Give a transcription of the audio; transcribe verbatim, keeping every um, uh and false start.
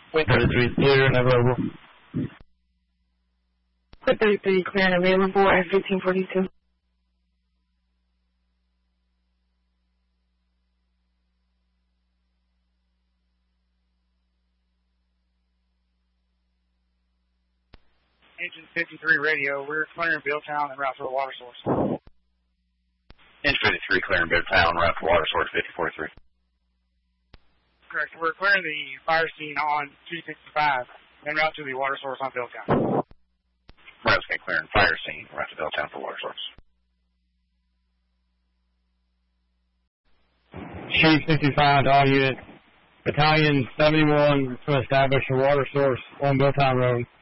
Wind thirty-three, clear and available. Wind thirty-three, clear and available at fifteen forty-two. Engine fifty-three radio, we're clearing Billtown and route to the water source. Engine fifty-three, clearing Billtown, route to water source fifty forty-three. Correct, we're clearing the fire scene on two sixty-five and route to the water source on Billtown. Right, okay, clearing fire scene, route to Billtown for water source. Chief sixty-five to all units. Battalion seventy-one to establish a water source on Billtown Road.